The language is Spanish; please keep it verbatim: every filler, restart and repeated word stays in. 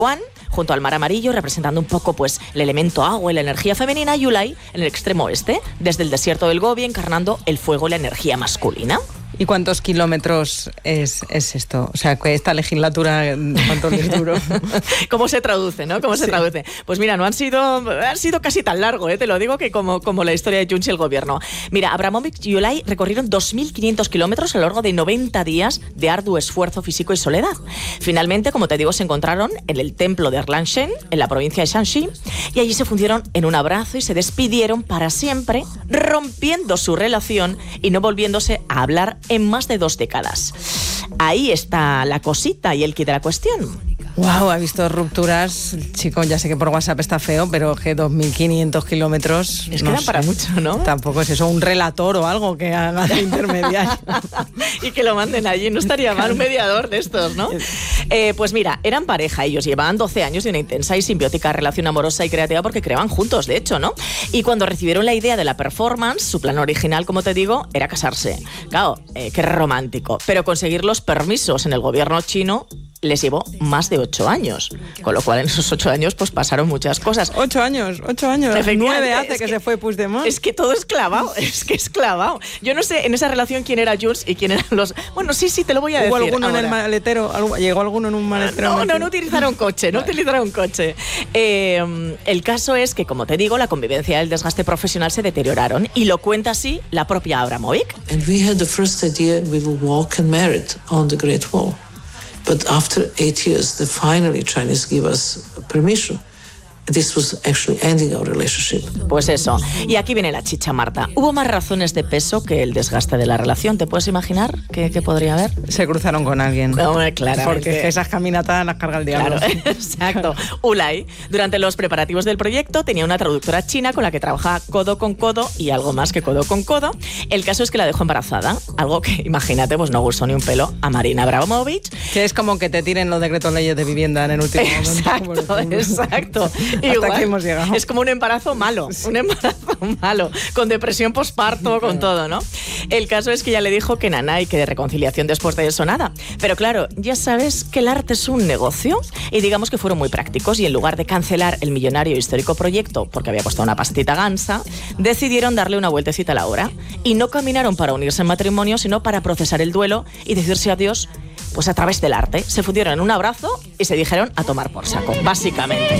Juan, junto al mar amarillo, representando un poco pues el elemento agua y la energía femenina, y Yulai en el extremo oeste, desde el desierto del Gobi, encarnando el fuego y la energía masculina. ¿Y cuántos kilómetros es, es esto? O sea, que esta legislatura, ¿cuánto les duró? ¿Cómo se traduce, no? ¿Cómo se sí. traduce? Pues mira, no han sido, han sido casi tan largo, ¿eh? Te lo digo, que como, como la historia de Junts y el gobierno. Mira, Abramovich y Yulai recorrieron dos mil quinientos kilómetros a lo largo de noventa días de arduo esfuerzo físico y soledad. Finalmente, como te digo, se encontraron en el templo de Erlangen, en la provincia de Shanxi, y allí se fundieron en un abrazo y se despidieron para siempre, rompiendo su relación y no volviéndose a hablar en más de dos décadas. Ahí está la cosita y el quid de la cuestión. Wow, ha visto rupturas, chico, ya sé que por WhatsApp está feo, pero que dos mil quinientos kilómetros... Es que no dan para mucho, ¿no? Tampoco es eso, un relator o algo que haga de intermediario. Y que lo manden allí, no estaría mal un mediador de estos, ¿no? Eh, pues mira, eran pareja, ellos llevaban doce años de una intensa y simbiótica relación amorosa y creativa porque creaban juntos, de hecho, ¿no? Y cuando recibieron la idea de la performance, su plan original, como te digo, era casarse. Claro, eh, qué romántico, pero conseguir los permisos en el gobierno chino les llevó más de ocho años, con lo cual en esos ocho años pues pasaron muchas cosas. Ocho años, ocho años, nueve hace que, que se fue Puigdemont. Es que todo es clavado, es que es clavado. Yo no sé en esa relación quién era Junts y quién eran los... Bueno, sí, sí, te lo voy a ¿Hubo decir alguno ahora. en el maletero? ¿Llegó alguno en un maletero? No, no, no utilizaron coche, no utilizaron coche. Eh, el caso es que, como te digo, la convivencia y el desgaste profesional se deterioraron, y lo cuenta así la propia Abramovich. And we had the first idea we will walk and marry on the Great Wall. But after eight years, the finally Chinese give us permission. This was actually ending our relationship. Pues eso. Y aquí viene la chicha, Marta. Hubo más razones de peso que el desgaste de la relación. ¿Te puedes imaginar qué, qué podría haber? Se cruzaron con alguien. No, claramente. Porque esas caminatas las carga el diablo. Claro, exacto. Yulai, durante los preparativos del proyecto, tenía una traductora china con la que trabajaba codo con codo y algo más que codo con codo. El caso es que la dejó embarazada. Algo que, imagínate, pues no gustó ni un pelo a Marina Abramovich. Que es como que te tiren los decretos leyes de vivienda en el último exacto, momento. Exacto, exacto. Hasta Igual, aquí hemos llegado. Es como un embarazo malo, sí. un embarazo malo, con depresión posparto, con todo, ¿no? El caso es que ya le dijo que nana y que de reconciliación después de eso nada. Pero claro, ya sabes que el arte es un negocio, y digamos que fueron muy prácticos, y en lugar de cancelar el millonario histórico proyecto, porque había costado una pastita gansa, decidieron darle una vueltecita a la hora, y no caminaron para unirse en matrimonio, sino para procesar el duelo y decirse adiós pues a través del arte. Se fundieron en un abrazo y se dijeron a tomar por saco, básicamente.